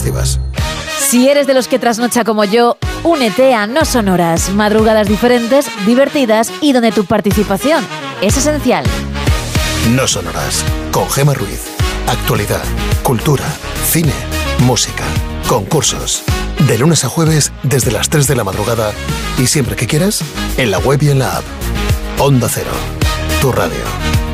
festivas. Si eres de los que trasnocha como yo, únete a No Sonoras, madrugadas diferentes, divertidas y donde tu participación es esencial. No Sonoras, con Gemma Ruiz. Actualidad, cultura, cine, música, concursos. De lunes a jueves desde las 3 de la madrugada y siempre que quieras, en la web y en la app. Onda Cero, tu radio.